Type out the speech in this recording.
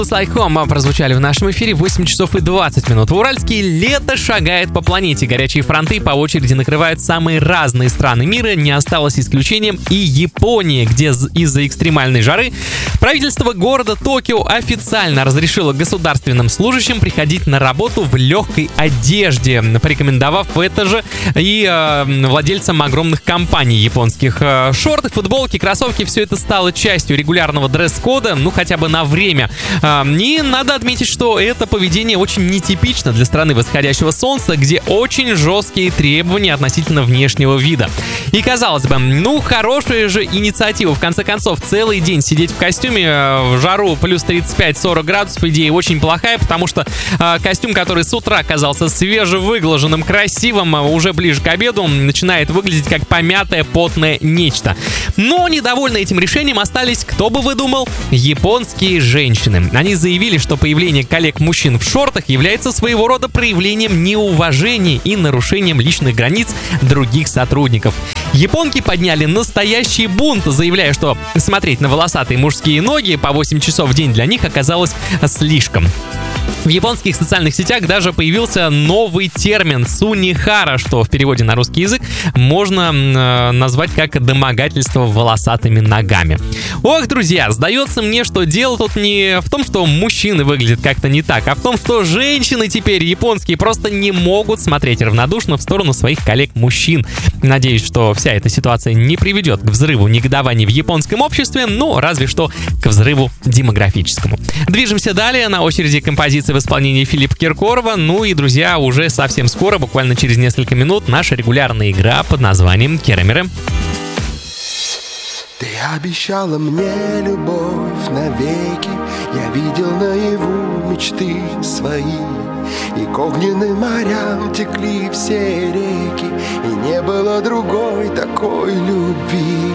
Like Home прозвучали в нашем эфире 8 часов и 20 минут. В Уральске лето шагает по планете. Горячие фронты по очереди накрывают самые разные страны мира. Не осталось исключением и Япония, где из-за экстремальной жары правительство города Токио официально разрешило государственным служащим приходить на работу в легкой одежде, порекомендовав это же и владельцам огромных компаний японских. Шорты, футболки, кроссовки — все это стало частью регулярного дресс-кода, ну хотя бы на время. И надо отметить, что это поведение очень нетипично для страны восходящего солнца, где очень жесткие требования относительно внешнего вида. И казалось бы, ну хорошая же инициатива. В конце концов, целый день сидеть в костюме в жару плюс 35-40 градусов, идея очень плохая, потому что костюм, который с утра казался свежевыглаженным, красивым, уже ближе к обеду начинает выглядеть как помятое потное нечто. Но недовольны этим решением остались, кто бы вы думал, японские женщины. Они заявили, что появление коллег-мужчин в шортах является своего рода проявлением неуважения и нарушением личных границ других сотрудников. Японки подняли настоящий бунт, заявляя, что смотреть на волосатые мужские ноги по 8 часов в день для них оказалось слишком. В японских социальных сетях даже появился новый термин «сунихара», что в переводе на русский язык можно назвать как «домогательство волосатыми ногами». Ох, друзья, сдается мне, что дело тут не в том, что мужчины выглядят как-то не так, а в том, что женщины теперь японские просто не могут смотреть равнодушно в сторону своих коллег-мужчин. Надеюсь, что вся эта ситуация не приведет к взрыву негодований в японском обществе, ну, разве что к взрыву демографическому. Движемся далее. На очереди композиция в исполнении Филиппа Киркорова. Ну и, друзья, уже совсем скоро, буквально через несколько минут, наша регулярная игра под названием «Керамеры». Ты обещала мне любовь навеки, я видел наяву мечты свои, и к огненным морям текли все реки, и не было другой такой любви.